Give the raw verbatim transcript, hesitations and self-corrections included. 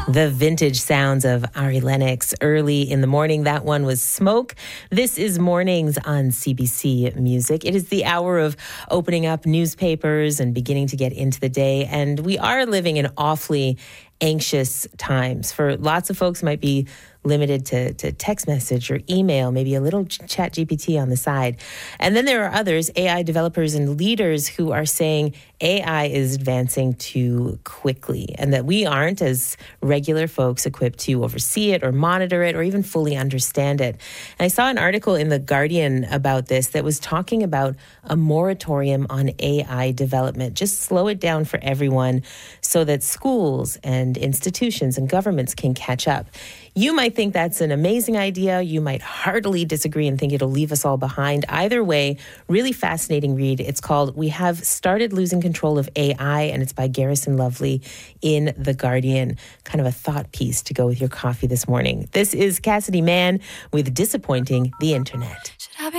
The vintage sounds of Ari Lennox early in the morning. That one was Smoke. This is Mornings on C B C Music. It is the hour of opening up newspapers and beginning to get into the day. And we are living in awfully anxious times. For lots of folks, might be limited to, to text message or email, maybe a little chat G P T on the side. And then there are others, A I developers and leaders, who are saying A I is advancing too quickly and that we aren't, as regular folks, equipped to oversee it or monitor it or even fully understand it. And I saw an article in The Guardian about this that was talking about a moratorium on A I development. Just slow it down for everyone so that schools and institutions and governments can catch up. You might think that's an amazing idea. You might heartily disagree and think it'll leave us all behind. Either way, really fascinating read. It's called We Have Started Losing Control of A I, and it's by Garrison Lovely in The Guardian. Kind of a thought piece to go with your coffee this morning. This is Cassidy Mann with Disappointing the Internet.